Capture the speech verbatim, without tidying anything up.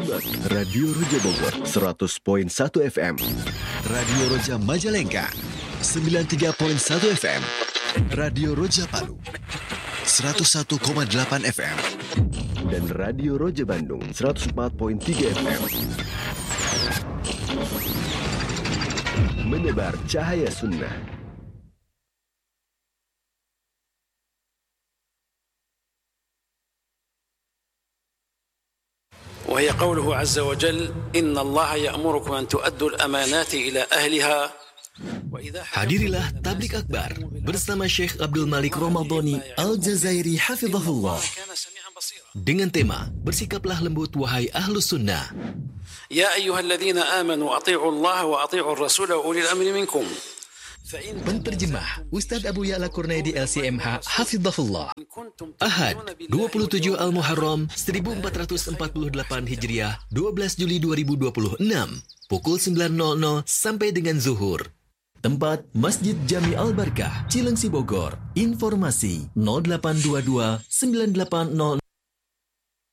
Simak Radio Roja Bogor seratus koma satu F M, Radio Roja Majalengka sembilan puluh tiga koma satu F M, Radio Roja Palu seratus satu koma delapan F M, dan Radio Roja Bandung seratus empat koma tiga F M. Menebar cahaya sunnah. وهي قوله عز وجل إن الله يأمركم أن تؤدوا الأمانات إلى أهلها. Hadirilah Tablik Akbar bersama Syekh Abdul Malik Ramadhani Al-Jazairi Hafizahullah dengan tema Bersikaplah lembut wahai Ahlus Sunnah. Ya ayyuhalladzina amanu ati'u Allah wa ati'u ar-rasul wa ulil amri minkum. Penterjemah Ustadz Abu Ya'la Kurnaidi L C M H Hafizahullah. Ahad dua puluh tujuh Al-Muharram seribu empat ratus empat puluh delapan Hijriah dua belas Juli dua ribu dua puluh enam pukul sembilan nol nol sampai dengan zuhur. Tempat Masjid Jami Al-Barkah, Cilengsi Bogor. Informasi nol delapan dua dua sembilan delapan nol